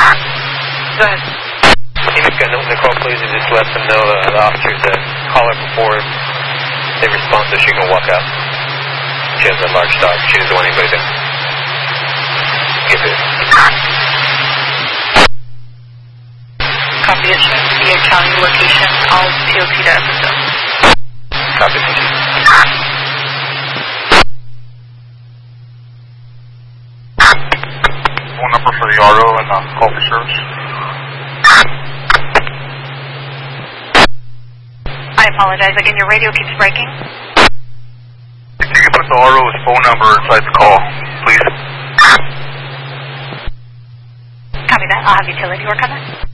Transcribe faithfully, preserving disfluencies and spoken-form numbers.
Go ahead. Unit got the call, please, and just let them know uh, the officers uh, call her before they respond so she can walk out. She has a large dog. She doesn't want anybody to get it. Copy it. See a county location. All P O T to episode. Copy, thank you. Phone number for the R O and uh, call for service. I apologize. Again, your radio keeps breaking. If you can put the R O's phone number inside the call, please. Copy that. I'll have utility work on that.